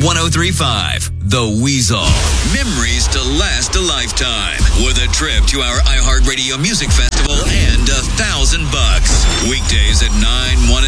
103.5 The Weasel. Memories to last a lifetime. With a trip to our iHeartRadio Music Festival and $1,000. Weekdays at 9, 1